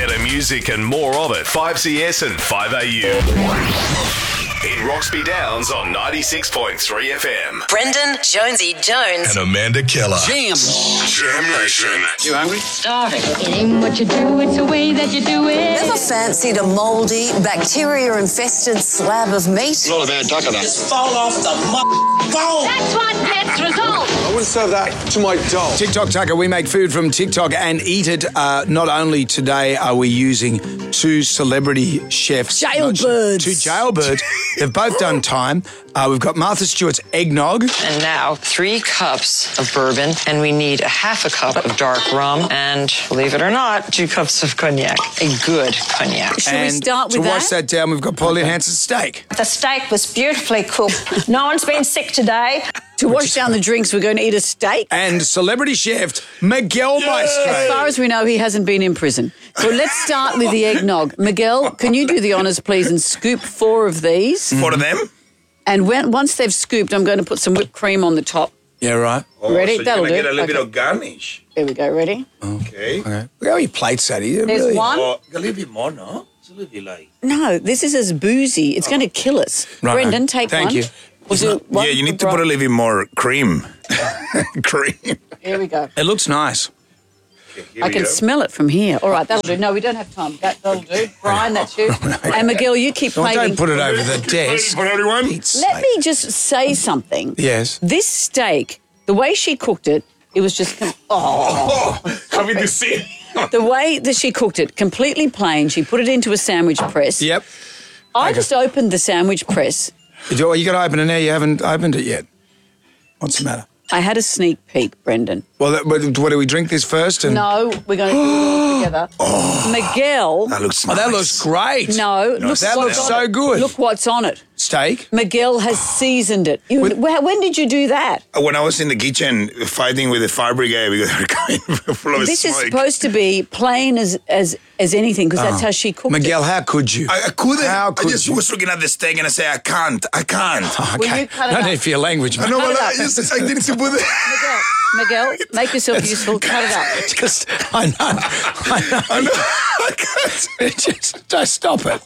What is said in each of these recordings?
Better music and more of it. 5CS and 5AU. In Roxby Downs on 96.3 FM. Brendan Jonesy Jones. And Amanda Keller. Jam Nation. You hungry? Starving. It ain't what you do, it's the way that you do it. Ever fancied a mouldy, bacteria-infested slab of meat? Not a bad duck enough. Just fall off the bone. That's what gets results. I wouldn't serve that to my dog. TikTok Tucker, we make food from TikTok and eat it. Not only today are we using two celebrity chefs. Jailbirds. Two jailbirds. They've both done time. We've got Martha Stewart's eggnog. And now 3 cups of bourbon, and we need a half a cup of dark rum, and believe it or not, 2 cups of cognac, a good cognac. Should we start with to that? wash that down, we've got Pauline Hanson's steak. The steak was beautifully cooked. No one's been sick today. To wash down the drinks, we're going to eat a steak. And celebrity chef Miguel Maestro. As far as we know, he hasn't been in prison. So let's start with the eggnog. Miguel, can you do the honours, please, and scoop 4 of these? 4 of them? And once they've scooped, I'm going to put some whipped cream on the top. Yeah, right. Ready? So That'll you're gonna do. get a little bit Okay. of garnish. Here we go. Ready? Okay. Okay. Look how he plates that. There's really... one. Oh, a little bit more, no? It's a little bit like... No, this is as boozy. It's going to kill us. Right. Brendan, take Thank one. you. We'll do one Yeah, you need for to put a Brian. little bit more cream. Cream. Here we go. It looks nice. Here I we can go. smell it from here. All right, that'll do. No, we don't have time. That'll do. Brian, that's you. And Miguel, you keep Well, plating. don't put it over the desk. For everyone? Let me just say something. Yes. This steak, the way she cooked it, it was just... Coming to see. the way that she cooked it, completely plain. She put it into a sandwich press. Yep. I just opened the sandwich press. You got to open it now. You haven't opened it yet. What's the matter? I had a sneak peek, Brendan. Well, what do we drink this first? And... No, we're going to do it all together. Miguel... That looks Oh, nice. that looks great. No, look that what's looks on so it. good. Look what's on it. Steak. Miguel has seasoned it. When did you do that? When I was in the kitchen fighting with the fire brigade because they were coming full of This smoke. is supposed to be plain as anything because that's how she cooked Miguel, how could you? I couldn't. How I could just you? was looking at the steak and I said, I can't. Will you cut it No up? need for your language, I man. know, Cut but it I up. didn't put it. Miguel, make yourself useful. Cut it up. I know. I know. I can't. Just stop it.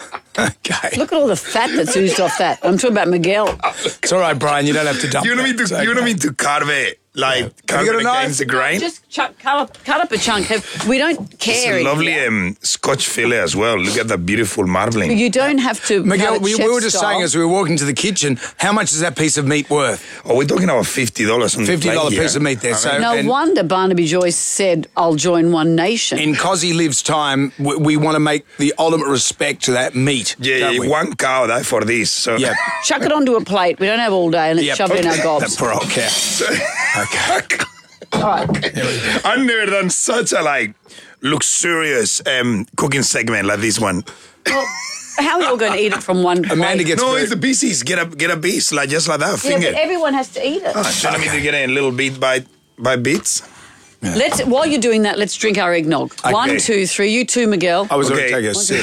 Okay. Look at all the fat that's oozed off that. I'm talking about Miguel. It's all right, Brian. You don't have to dump You don't that. mean to. It's You don't okay. mean to carve it like carve you got it a knife? against the grain. Just cut up a chunk. We don't It's care. a lovely Scotch fillet as well. Look at that beautiful marbling. You don't have to. Miguel, have it we chef were just style. saying as we were walking to the kitchen, how much is that piece of meat worth? Oh, we're talking about $50 on the plate $50 here. piece of meat there. I So mean, No and wonder Barnaby Joyce said, "I'll join One Nation." in Cozzy Lives time, we want to make the ultimate respect to that meat. don't we? one cow that for this. So Yeah. Chuck it onto a plate. We don't have all day, and let's Yep. shove it in our That gobs. poor old cow. Okay. All right. I've never done such a luxurious cooking segment like this one. How are we all going to eat it from one plate? Amanda gets No, very- it's the pieces. Get a piece just like that. Yeah, Finger. but everyone has to eat it. Telling me to get a little bit by bits. While you're doing that, let's drink our eggnog. Okay. 1, 2, 3. You too, Miguel. I was Okay. going to take a sip.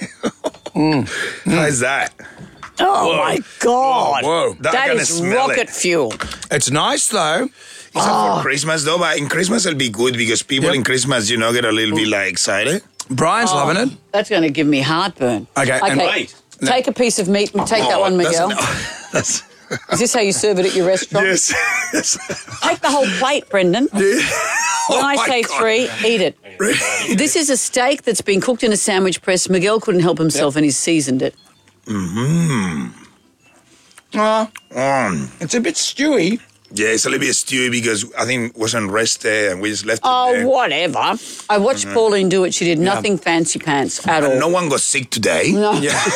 How's that? Oh my God! Whoa. I That can is smell rocket it. fuel. It's nice, though. Except for Christmas, though. But in Christmas, it'll be good because people Yep. in Christmas, get a little bit excited. Brian's loving it. That's going to give me heartburn. Okay, and- Wait. Take a piece of meat and take that one, Miguel. That's, Is this how you serve it at your restaurant? yes. Yes. Take the whole plate, Brendan. When I my say God. 3, eat it. This is a steak that's been cooked in a sandwich press. Miguel couldn't help himself and he's seasoned it. It's a bit stewy. Yeah, it's a little bit stewy because I think it wasn't rested and we just left it Oh, there. whatever. I watched Pauline do it. She did nothing fancy pants at all. And no one got sick today. No.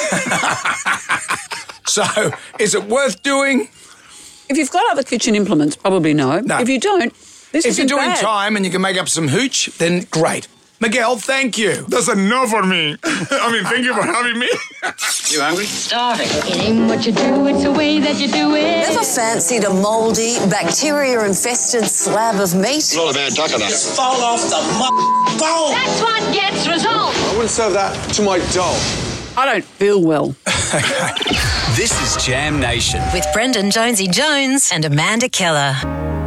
So, is it worth doing? If you've got other kitchen implements, probably no. No. If you don't, this If you're isn't doing bad. time and you can make up some hooch, then great. Miguel, thank you. That's a no for me. I mean, thank you for having me. You hungry? Starving. It ain't what you do, it's the way that you do it. Ever fancied a mouldy, bacteria-infested slab of meat? Not a bad duck enough. Just fall off the bone. That's what gets results. I wouldn't serve that to my dog. I don't feel well. This is Jam Nation. With Brendan Jonesy Jones and Amanda Keller.